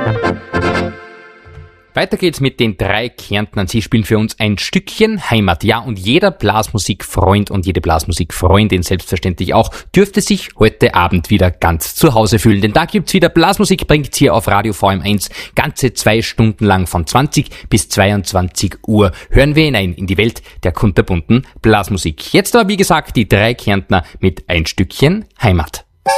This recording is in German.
Weiter geht's mit den 3 Kärntnern. Sie spielen für uns ein Stückchen Heimat. Ja, und jeder Blasmusikfreund und jede Blasmusikfreundin selbstverständlich auch dürfte sich heute Abend wieder ganz zu Hause fühlen. Denn da gibt's wieder Blasmusik, bringt's hier auf Radio VM1 ganze 2 Stunden lang von 20 bis 22 Uhr. Hören wir hinein in die Welt der kunterbunten Blasmusik. Jetzt aber, wie gesagt, die 3 Kärntner mit ein Stückchen Heimat.